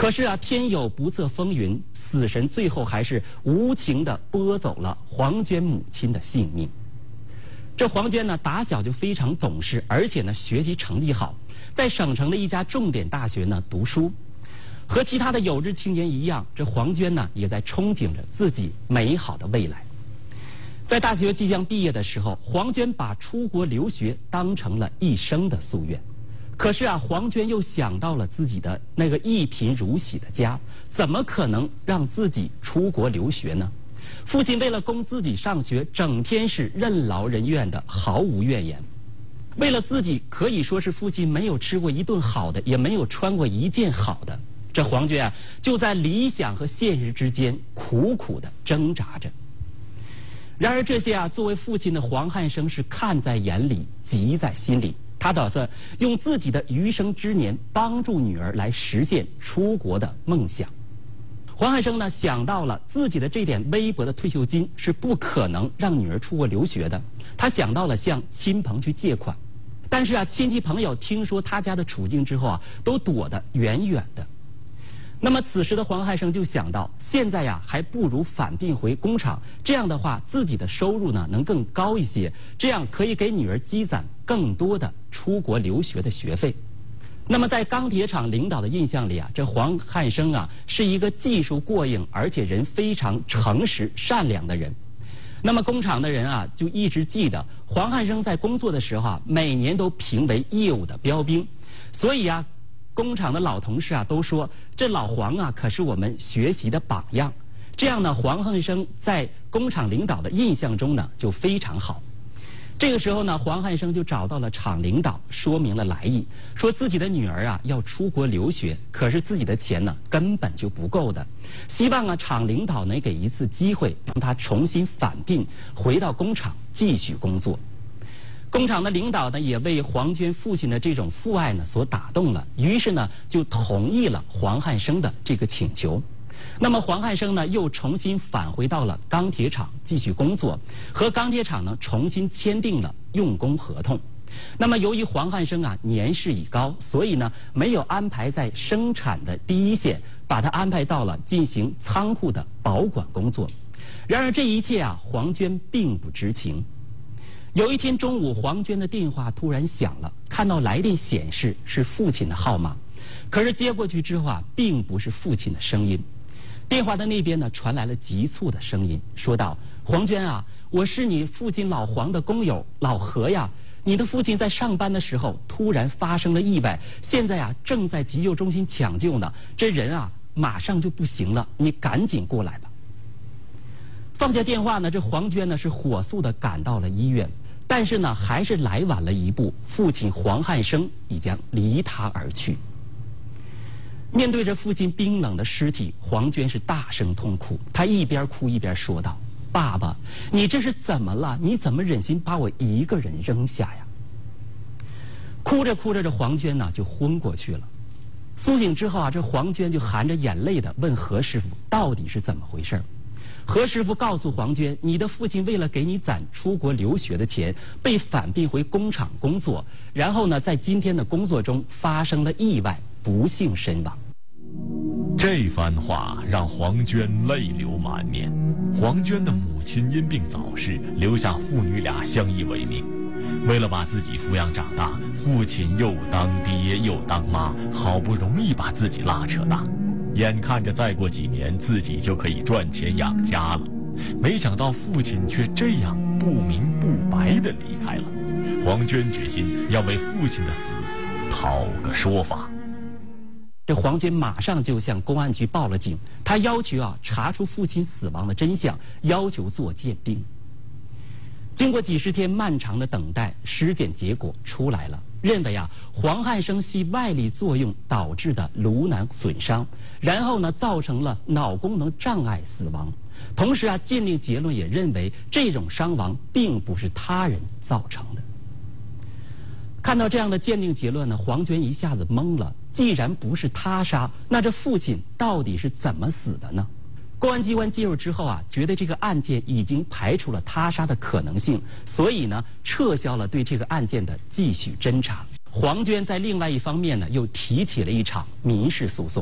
可是啊，天有不测风云，死神最后还是无情地拨走了黄娟母亲的性命。这黄娟呢，打小就非常懂事，而且呢，学习成绩好，在省城的一家重点大学呢读书。和其他的有志青年一样，这黄娟呢，也在憧憬着自己美好的未来。在大学即将毕业的时候，黄娟把出国留学当成了一生的夙愿。可是啊，黄娟又想到了自己的那个一贫如洗的家，怎么可能让自己出国留学呢？父亲为了供自己上学，整天是任劳任怨的，毫无怨言。为了自己，可以说是父亲没有吃过一顿好的，也没有穿过一件好的。这黄娟啊，就在理想和现实之间苦苦地挣扎着。然而这些啊，作为父亲的黄汉生是看在眼里，急在心里。他打算用自己的余生之年帮助女儿来实现出国的梦想。黄汉生呢，想到了自己的这点微薄的退休金是不可能让女儿出国留学的，他想到了向亲朋去借款。但是啊，亲戚朋友听说他家的处境之后啊，都躲得远远的。那么此时的黄汉生就想到，现在呀，还不如返聘回工厂，这样的话自己的收入呢能更高一些，这样可以给女儿积攒更多的出国留学的学费。那么在钢铁厂领导的印象里啊，这黄汉生啊是一个技术过硬，而且人非常诚实善良的人。那么工厂的人啊就一直记得黄汉生在工作的时候啊，每年都评为业务的标兵，所以啊，工厂的老同事啊都说，这老黄啊可是我们学习的榜样。这样呢，黄汉生在工厂领导的印象中呢就非常好。这个时候呢，黄汉生就找到了厂领导，说明了来意，说自己的女儿啊要出国留学，可是自己的钱呢根本就不够的，希望啊厂领导能给一次机会，让他重新返聘回到工厂继续工作。工厂的领导呢也为黄娟父亲的这种父爱呢所打动了，于是呢就同意了黄汉生的这个请求。那么黄汉生呢又重新返回到了钢铁厂继续工作，和钢铁厂呢重新签订了用工合同。那么由于黄汉生啊年事已高，所以呢没有安排在生产的第一线，把他安排到了进行仓库的保管工作。然而这一切啊，黄娟并不知情。有一天中午，黄娟的电话突然响了，看到来电显示是父亲的号码，可是接过去之后啊，并不是父亲的声音。电话的那边呢传来了急促的声音，说道：“黄娟啊，我是你父亲老黄的工友老何呀，你的父亲在上班的时候突然发生了意外，现在啊正在急救中心抢救呢，这人啊马上就不行了，你赶紧过来吧。”放下电话呢，这黄娟呢是火速地赶到了医院，但是呢还是来晚了一步，父亲黄汉生已将离她而去。面对着父亲冰冷的尸体，黄娟是大声痛哭，她一边哭一边说道：“爸爸，你这是怎么了？你怎么忍心把我一个人扔下呀？”哭着哭着，这黄娟呢就昏过去了。苏醒之后啊，这黄娟就含着眼泪的问何师傅到底是怎么回事。何师傅告诉黄娟，你的父亲为了给你攒出国留学的钱，被返聘回工厂工作，然后呢在今天的工作中发生了意外，不幸身亡。 这番话让黄娟泪流满面。黄娟的母亲因病早逝，留下父女俩相依为命。为了把自己抚养长大，父亲又当爹又当妈，好不容易把自己拉扯大。眼看着再过几年自己就可以赚钱养家了，没想到父亲却这样不明不白地离开了。黄娟决心要为父亲的死讨个说法。 这黄娟马上就向公安局报了警，她要求查出父亲死亡的真相，要求做鉴定。经过几十天漫长的等待，尸检结果出来了，认为黄汉生系外力作用导致的颅囊损伤，然后呢造成了脑功能障碍死亡。同时鉴定结论也认为这种伤亡并不是他人造成的。看到这样的鉴定结论呢，黄娟一下子懵了。既然不是他杀，那这父亲到底是怎么死的呢？公安机关介入之后觉得这个案件已经排除了他杀的可能性，所以呢撤销了对这个案件的继续侦查。黄娟在另外一方面呢又提起了一场民事诉讼。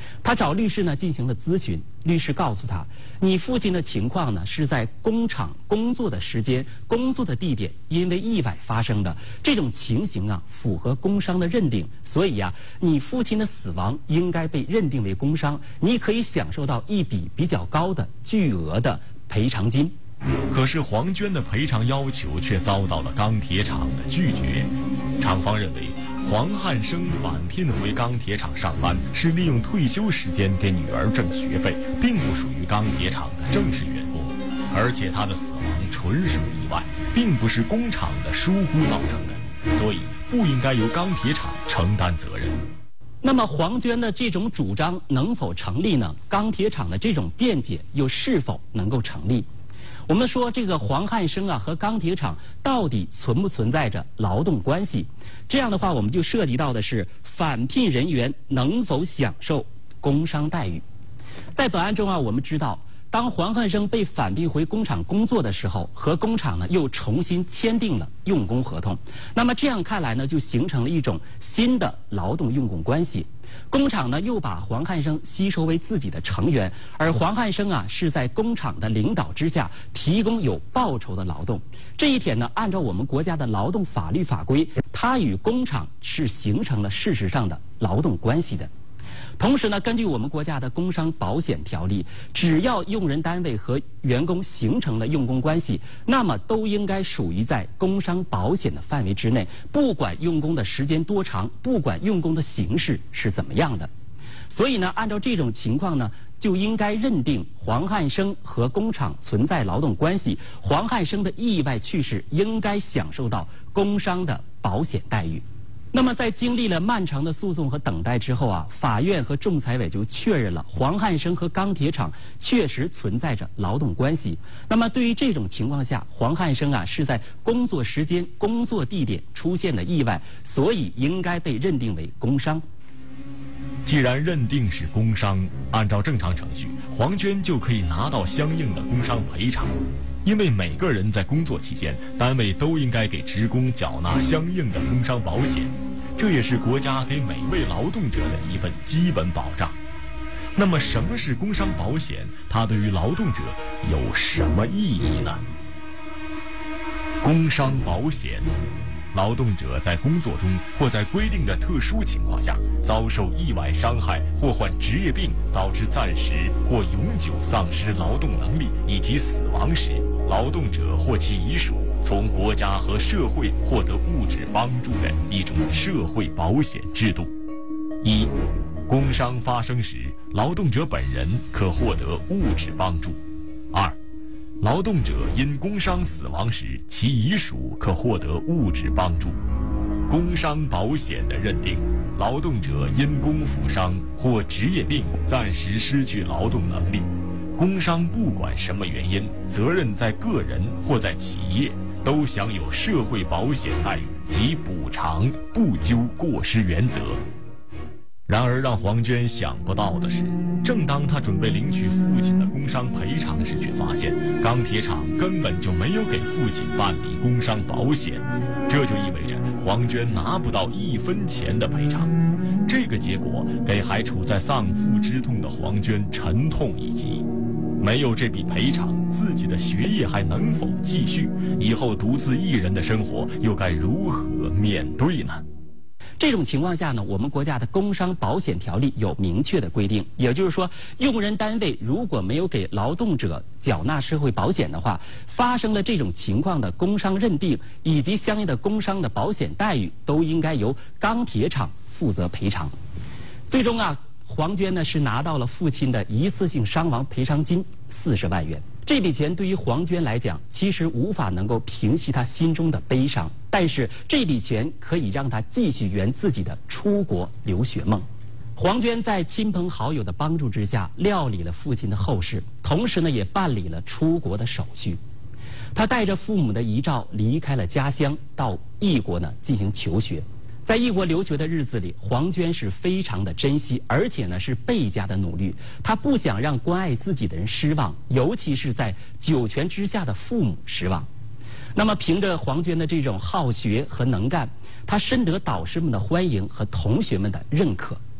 他找律师呢进行了咨询，律师告诉他，你父亲的情况呢是在工厂工作的时间、工作的地点因为意外发生的，这种情形啊符合工伤的认定，所以呀，你父亲的死亡应该被认定为工伤，你可以享受到一笔比较高的巨额的赔偿金。 可是黄娟的赔偿要求却遭到了钢铁厂的拒绝。厂方认为，黄汉生返聘回钢铁厂上班是利用退休时间给女儿挣学费，并不属于钢铁厂的正式员工，而且他的死亡纯属意外，并不是工厂的疏忽造成的，所以不应该由钢铁厂承担责任。 那么黄娟的这种主张能否成立呢？钢铁厂的这种辩解又是否能够成立？我们说这个黄汉生啊和钢铁厂到底存不存在着劳动关系？这样的话，我们就涉及到的是返聘人员能否享受工伤待遇。在本案中啊，我们知道，当黄汉生被返聘回工厂工作的时候，和工厂呢又重新签订了用工合同。那么这样看来呢，就形成了一种新的劳动用工关系。工厂呢又把黄汉生吸收为自己的成员，而黄汉生啊是在工厂的领导之下提供有报酬的劳动。这一点呢，按照我们国家的劳动法律法规，它与工厂是形成了事实上的劳动关系的。同时呢，根据我们国家的工伤保险条例，只要用人单位和员工形成了用工关系，那么都应该属于在工伤保险的范围之内，不管用工的时间多长，不管用工的形式是怎么样的。所以呢，按照这种情况呢，就应该认定黄汉生和工厂存在劳动关系，黄汉生的意外去世应该享受到工伤的保险待遇。那么在经历了漫长的诉讼和等待之后啊，法院和仲裁委就确认了黄汉生和钢铁厂确实存在着劳动关系。那么对于这种情况下，黄汉生啊是在工作时间、工作地点出现了意外，所以应该被认定为工伤。 既然认定是工伤，按照正常程序，黄娟就可以拿到相应的工伤赔偿。因为每个人在工作期间，单位都应该给职工缴纳相应的工伤保险，这也是国家给每位劳动者的一份基本保障。那么什么是工伤保险？它对于劳动者有什么意义呢？工伤保险，劳动者在工作中或在规定的特殊情况下遭受意外伤害或患职业病，导致暂时或永久丧失劳动能力以及死亡时，劳动者或其遗属从国家和社会获得物质帮助的一种社会保险制度。一、工伤发生时，劳动者本人可获得物质帮助。二、劳动者因工伤死亡时，其遗属可获得物质帮助。工伤保险的认定，劳动者因工负伤或职业病暂时失去劳动能力，工伤不管什么原因，责任在个人或在企业，都享有社会保险待遇及补偿不究过失原则。然而让黄娟想不到的是，正当她准备领取父亲的工伤赔偿时，却发现钢铁厂根本就没有给父亲办理工伤保险，这就意味着黄娟拿不到1分钱的赔偿。这个结果给还处在丧父之痛的黄娟沉痛一击。没有这笔赔偿，自己的学业还能否继续？以后独自一人的生活又该如何面对呢？ 这种情况下呢，我们国家的工伤保险条例有明确的规定，也就是说，用人单位如果没有给劳动者缴纳社会保险的话，发生了这种情况的工伤认定以及相应的工伤的保险待遇，都应该由钢铁厂负责赔偿。最终啊，黄娟呢是拿到了父亲的一次性伤亡赔偿金40万元。这笔钱对于黄娟来讲，其实无法能够平息她心中的悲伤，但是这笔钱可以让她继续圆自己的出国留学梦。黄娟在亲朋好友的帮助之下，料理了父亲的后事，同时呢也办理了出国的手续。她带着父母的遗照离开了家乡，到异国呢进行求学。在异国留学的日子里，黄娟是非常的珍惜，而且呢是倍加的努力。她不想让关爱自己的人失望，尤其是在九泉之下的父母失望。那么凭着黄娟的这种好学和能干，她深得导师们的欢迎和同学们的认可。